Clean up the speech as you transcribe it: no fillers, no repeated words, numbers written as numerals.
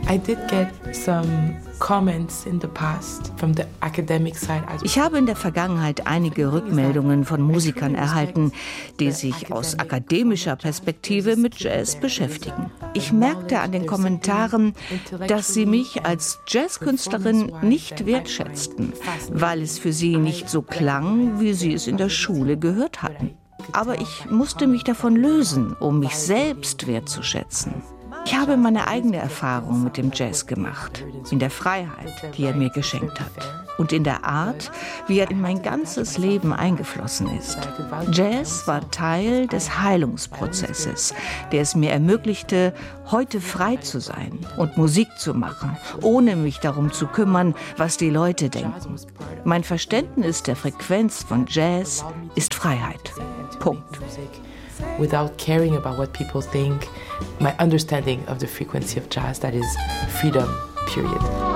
Ich habe in der Vergangenheit einige Rückmeldungen von Musikern erhalten, die sich aus akademischer Perspektive mit Jazz beschäftigen. Ich merkte an den Kommentaren, dass sie mich als Jazzkünstlerin nicht wertschätzten, weil es für sie nicht so klang, wie sie es in der Schule gehört hatten. Aber ich musste mich davon lösen, um mich selbst wertzuschätzen. Ich habe meine eigene Erfahrung mit dem Jazz gemacht, in der Freiheit, die er mir geschenkt hat und in der Art, wie er in mein ganzes Leben eingeflossen ist. Jazz war Teil des Heilungsprozesses, der es mir ermöglichte, heute frei zu sein und Musik zu machen, ohne mich darum zu kümmern, was die Leute denken. Mein Verständnis der Frequenz von Jazz ist Freiheit. Punkt. Without caring about what people think, my understanding of the frequency of jazz, that is freedom, period.